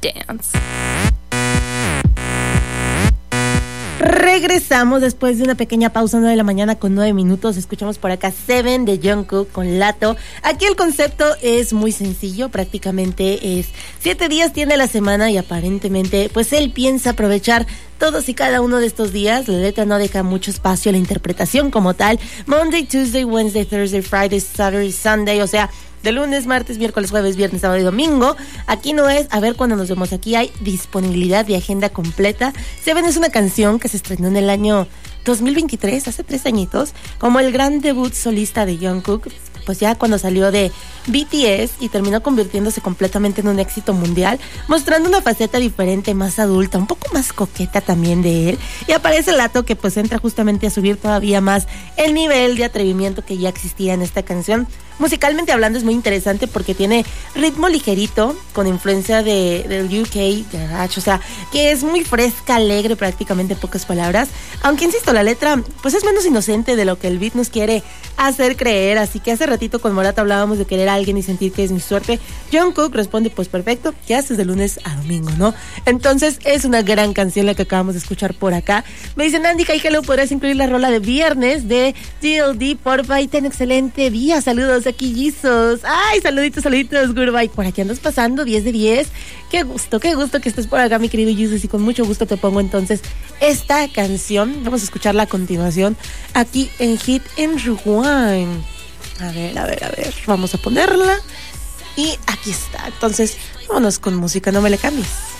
Dance. Regresamos después de una pequeña pausa, 9 de la mañana con 9 minutos. Escuchamos por acá Seven de Jungkook con Lato. Aquí el concepto es muy sencillo, prácticamente es 7 días tiene la semana y aparentemente pues él piensa aprovechar todos y cada uno de estos días. La letra no deja mucho espacio a la interpretación como tal. Monday, Tuesday, Wednesday, Thursday, Friday, Saturday, Sunday, o sea, de lunes, martes, miércoles, jueves, viernes, sábado y domingo. Aquí no es a ver cuándo nos vemos. Aquí hay disponibilidad de agenda completa. Seven es una canción que se estrenó en el año 2023, hace 3 añitos, como el gran debut solista de Jungkook, pues ya cuando salió de BTS y terminó convirtiéndose completamente en un éxito mundial, mostrando una faceta diferente, más adulta, un poco más coqueta también de él. Y aparece Lato, que pues entra justamente a subir todavía más el nivel de atrevimiento que ya existía en esta canción. Musicalmente hablando es muy interesante porque tiene ritmo ligerito, con influencia del UK, garage, o sea, que es muy fresca, alegre prácticamente en pocas palabras. Aunque insisto, la letra pues es menos inocente de lo que el beat nos quiere hacer creer. Así que hace ratito con Morat hablábamos de querer a alguien y sentir que es mi suerte. Jungkook responde pues perfecto, ¿qué haces de lunes a domingo, no? Entonces es una gran canción la que acabamos de escuchar por acá. Me dicen, Andy, hello, ¿podrías incluir la rola de viernes de DLD? Porfa, y ten excelente día, saludos aquí, Jesus. Ay, saluditos, goodbye. Por aquí andas pasando, 10 de 10. Qué gusto que estés por acá, mi querido Jesus, y con mucho gusto te pongo entonces esta canción. Vamos a escucharla a continuación aquí en Hit and Rewind. A ver, vamos a ponerla y aquí está. Entonces, vámonos con música, no me le cambies.